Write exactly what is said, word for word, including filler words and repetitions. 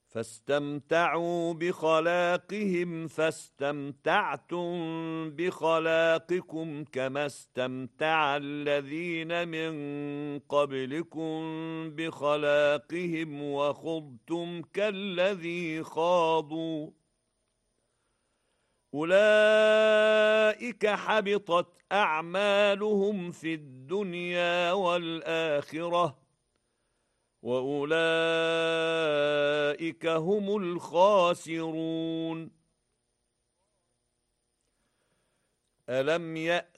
فاستمتعوا بخلاقهم فاستمتعتم بخلاقكم كما استمتع الذين من قبلكم بخلاقهم وخضتم كالذي خاضوا. أولئك حبطت أعمالهم في الدنيا والآخرة وأولئك هم الخاسرون. ألم يأت